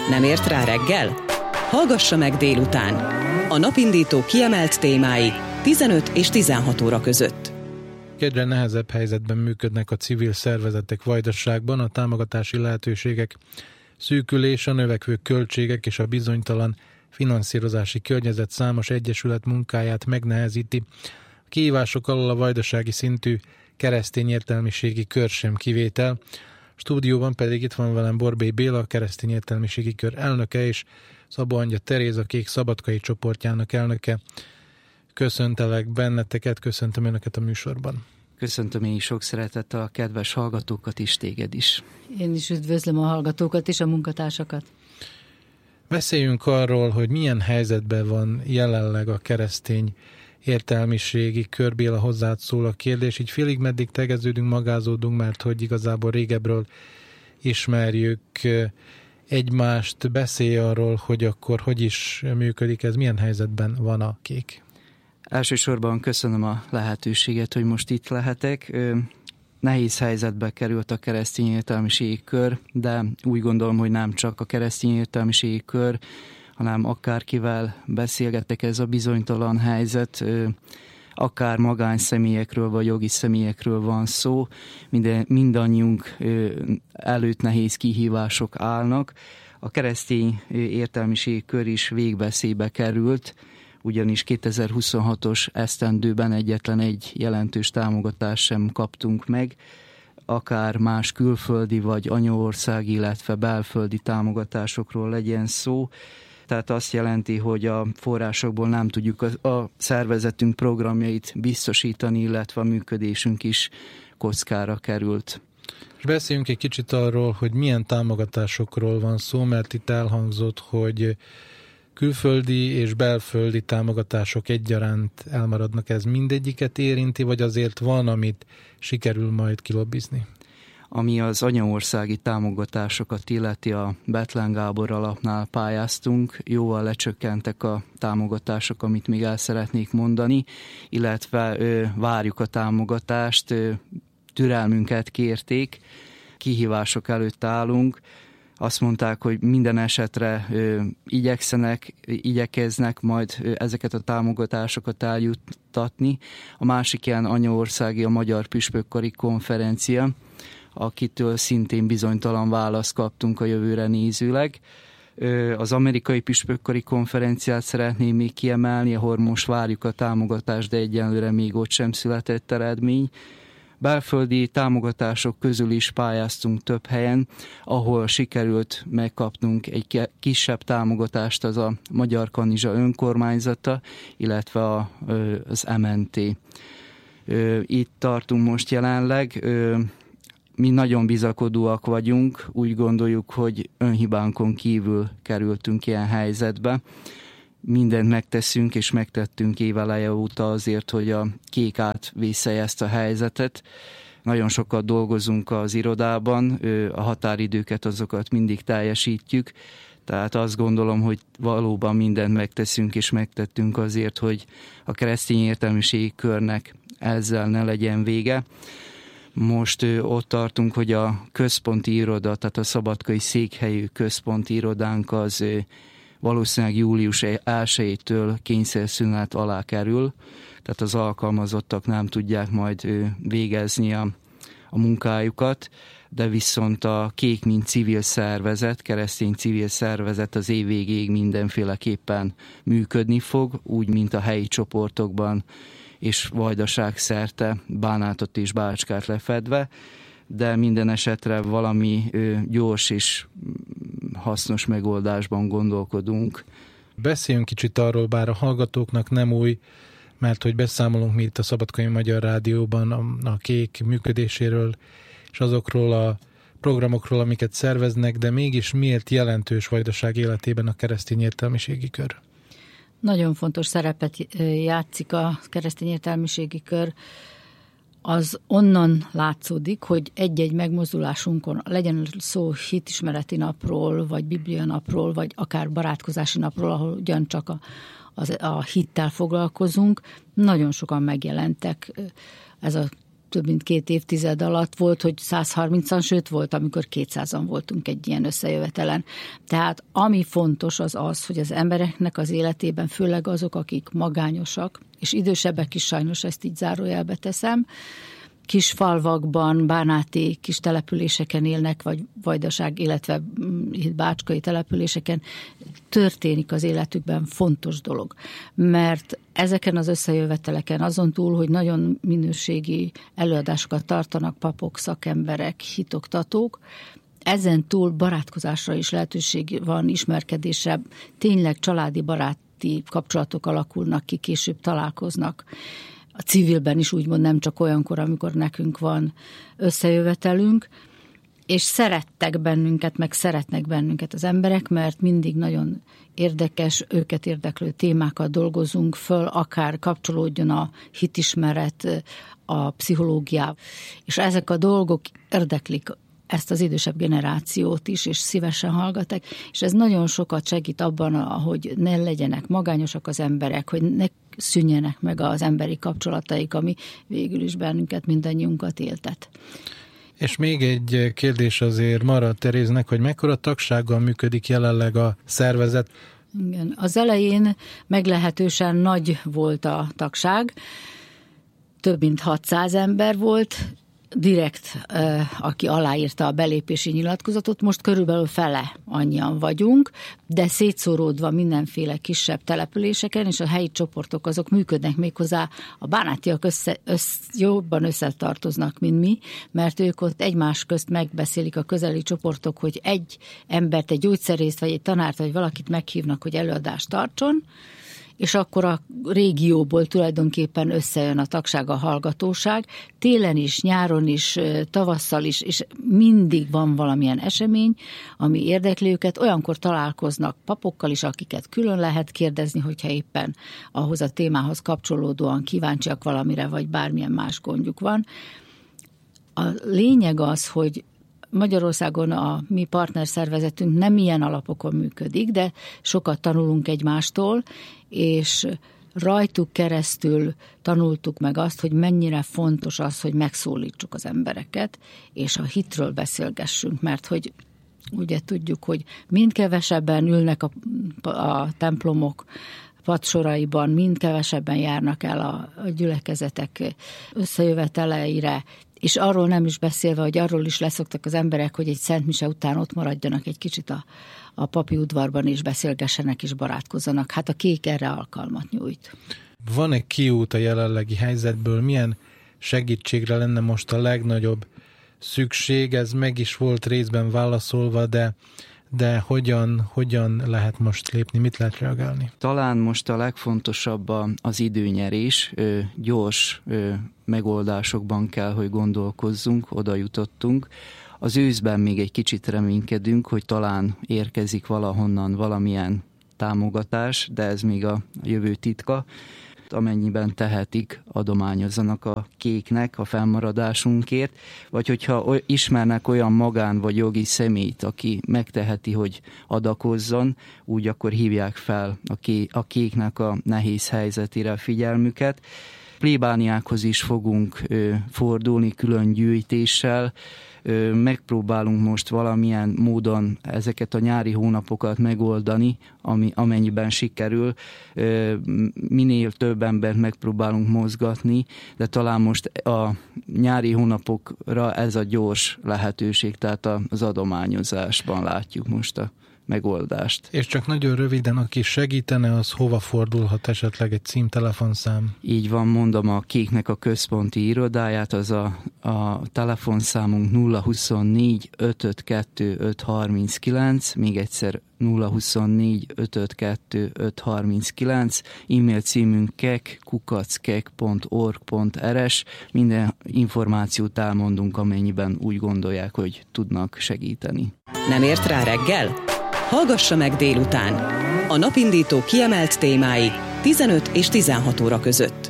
Nem ért rá reggel? Hallgassa meg délután. A napindító kiemelt témái 15 és 16 óra között. Egyre nehezebb helyzetben működnek a civil szervezetek Vajdaságban, a támogatási lehetőségek szűkülése, a növekvő költségek és a bizonytalan finanszírozási környezet számos egyesület munkáját megnehezíti. A kihívások alól a vajdasági szintű keresztény értelmiségi kör sem kivétel. A stúdióban pedig itt van velem Borbély Béla, a keresztény értelmiségi kör elnöke, és Szabó Angya Teréz, a Kék Szabadkai csoportjának elnöke. Köszöntelek benneteket, köszöntöm önöket a műsorban. Köszöntöm én is sok szeretettel a kedves hallgatókat is, téged is. Én is üdvözlöm a hallgatókat és a munkatársakat. Beszéljünk arról, hogy milyen helyzetben van jelenleg a keresztény értelmiségi kör. Béla, hozzád szól a kérdés. Így félig meddig tegeződünk, magázódunk, mert hogy igazából régebről ismerjük egymást. Beszélj arról, hogy akkor hogy is működik ez, milyen helyzetben van a Kék. Elsősorban köszönöm a lehetőséget, hogy most itt lehetek. Nehéz helyzetbe került a keresztény értelmiségi kör, de úgy gondolom, hogy nem csak a keresztény értelmiségi kör, hanem akárkivel beszélgetek, ez a bizonytalan helyzet, akár magánszemélyekről vagy jogi személyekről van szó, mindannyiunk előtt nehéz kihívások állnak. A keresztény értelmiségi kör is végveszélybe került, ugyanis 2026-os esztendőben egyetlen egy jelentős támogatást sem kaptunk meg, akár más külföldi vagy anyaországi, illetve belföldi támogatásokról legyen szó. Tehát azt jelenti, hogy a forrásokból nem tudjuk a szervezetünk programjait biztosítani, illetve a működésünk is kockára került. És beszéljünk egy kicsit arról, hogy milyen támogatásokról van szó, mert itt elhangzott, hogy külföldi és belföldi támogatások egyaránt elmaradnak. Ez mindegyiket érinti, vagy azért van, amit sikerül majd kilobbizni? Ami az anyaországi támogatásokat illeti, a Bethlen Gábor alapnál pályáztunk, jóval lecsökkentek a támogatások, amit még el szeretnék mondani, illetve várjuk a támogatást, türelmünket kérték, kihívások előtt állunk. Azt mondták, hogy minden esetre igyekeznek majd ezeket a támogatásokat eljuttatni. A másik ilyen anyaországi a Magyar Püspökkari Konferencia, akitől szintén bizonytalan választ kaptunk a jövőre nézőleg. Az Amerikai Püspökkari Konferenciát szeretném még kiemelni, ahol most várjuk a támogatást, de egyenlőre még ott sem született eredmény. Belföldi támogatások közül is pályáztunk több helyen, ahol sikerült megkapnunk egy kisebb támogatást, az a Magyar Kanizsa önkormányzata, illetve az MNT. Itt tartunk most jelenleg. Mi nagyon bizakodóak vagyunk, úgy gondoljuk, hogy önhibánkon kívül kerültünk ilyen helyzetbe. Mindent megteszünk és megtettünk éveleje óta azért, hogy a Kék átvészelje ezt a helyzetet. Nagyon sokat dolgozunk az irodában, a határidőket azokat mindig teljesítjük, tehát azt gondolom, hogy valóban mindent megteszünk és megtettünk azért, hogy a keresztény értelmiségi körnek ezzel ne legyen vége. Most ott tartunk, hogy a központi iroda, tehát a szabadkai székhelyű központi irodánk az valószínűleg július 1-től kényszerszünet alá kerül, tehát az alkalmazottak nem tudják majd végezni a munkájukat, de viszont a Kék, mint civil szervezet, keresztény civil szervezet az év végéig mindenféleképpen működni fog, úgy, mint a helyi csoportokban és Vajdaság szerte, Bánátot és Bácskát lefedve, de minden esetre valami gyors és hasznos megoldásban gondolkodunk. Beszéljünk kicsit arról, bár a hallgatóknak nem új, mert hogy beszámolunk mi itt a Szabadkai Magyar Rádióban a Kék működéséről, és azokról a programokról, amiket szerveznek, de mégis miért jelentős Vajdaság életében a keresztény értelmiségi kör? Nagyon fontos szerepet játszik a keresztény értelmiségi kör. Az onnan látszódik, hogy egy-egy megmozdulásunkon, legyen szó hitismereti napról, vagy Biblia napról, vagy akár barátkozási napról, ahol ugyancsak a hittel foglalkozunk, nagyon sokan megjelentek. Ez a több mint 2 évtized alatt volt, hogy 130-an, sőt volt, amikor 200-an voltunk egy ilyen összejövetelen. Tehát ami fontos az, hogy az embereknek az életében, főleg azok, akik magányosak, és idősebbek is sajnos, ezt így zárójelbe teszem, kis falvakban, bánáti kis településeken élnek, vagy Vajdaság, illetve bácskai településeken, történik az életükben fontos dolog. Mert ezeken az összejöveteleken azon túl, hogy nagyon minőségi előadásokat tartanak papok, szakemberek, hitoktatók, ezen túl barátkozásra is lehetőség van, ismerkedésre, tényleg családi baráti kapcsolatok alakulnak ki, később találkoznak. A civilben is úgymond, nem csak olyankor, amikor nekünk van összejövetelünk, és szerettek bennünket, meg szeretnek bennünket az emberek, mert mindig nagyon érdekes, őket érdeklő témákat dolgozunk föl, akár kapcsolódjon a hitismeret, a pszichológia, és ezek a dolgok érdeklik ezt az idősebb generációt is, és szívesen hallgatják, és ez nagyon sokat segít abban, hogy ne legyenek magányosak az emberek, hogy ne szűnjenek meg az emberi kapcsolataik, ami végül is bennünket, mindannyiunkat éltet. És még egy kérdés azért maradt Teréznek, hogy mekkora tagsággal működik jelenleg a szervezet? Igen, az elején meglehetősen nagy volt a tagság, több mint 600 ember volt, direkt, aki aláírta a belépési nyilatkozatot, most körülbelül fele annyian vagyunk, de szétszóródva mindenféle kisebb településeken, és a helyi csoportok azok működnek méghozzá, a bánátiak jobban összetartoznak, mint mi, mert ők ott egymás közt megbeszélik a közeli csoportok, hogy egy embert, egy gyógyszerészt, vagy egy tanárt, vagy valakit meghívnak, hogy előadást tartson, és akkor a régióból tulajdonképpen összejön a tagság, a hallgatóság, télen is, nyáron is, tavasszal is, és mindig van valamilyen esemény, ami érdekli őket, olyankor találkoznak papokkal is, akiket külön lehet kérdezni, hogyha éppen ahhoz a témához kapcsolódóan kíváncsiak valamire, vagy bármilyen más gondjuk van. A lényeg az, hogy Magyarországon a mi partnerszervezetünk nem ilyen alapokon működik, de sokat tanulunk egymástól, és rajtuk keresztül tanultuk meg azt, hogy mennyire fontos az, hogy megszólítsuk az embereket, és a hitről beszélgessünk, mert hogy ugye tudjuk, hogy mind kevesebben ülnek a templomok padsoraiban, mind kevesebben járnak el a gyülekezetek összejöveteleire, és arról nem is beszélve, hogy arról is leszoktak az emberek, hogy egy szentmise után ott maradjanak egy kicsit a papi udvarban, és beszélgessenek és barátkozzanak. Hát a kék erre alkalmat nyújt. Van-e kiút a jelenlegi helyzetből? Milyen segítségre lenne most a legnagyobb szükség? Ez meg is volt részben válaszolva, de hogyan lehet most lépni, mit lehet reagálni? Talán most a legfontosabb az időnyerés, gyors megoldásokban kell, hogy gondolkozzunk, oda jutottunk. Az őszben még egy kicsit reménykedünk, hogy talán érkezik valahonnan valamilyen támogatás, de ez még a jövő titka. Amennyiben tehetik, adományozzanak a kéknek a fennmaradásunkért, vagy hogyha ismernek olyan magán vagy jogi személyt, aki megteheti, hogy adakozzon, úgy akkor hívják fel a kéknek a nehéz helyzetére a figyelmüket. Plébániákhoz is fogunk fordulni külön gyűjtéssel, megpróbálunk most valamilyen módon ezeket a nyári hónapokat megoldani, amennyiben sikerül. Minél több embert megpróbálunk mozgatni, de talán most a nyári hónapokra ez a gyors lehetőség, tehát az adományozásban látjuk most a megoldást. És csak nagyon röviden, aki segítene, az hova fordulhat, esetleg egy címtelefonszám? Így van, mondom a Kéknek a központi irodáját, az a telefonszámunk 024 552 539, még egyszer 024 552 539, e-mail címünk kek@kek.org.rs, minden információt elmondunk, amennyiben úgy gondolják, hogy tudnak segíteni. Nem ért rá reggel? Hallgassa meg délután. A napindító kiemelt témái 15 és 16 óra között.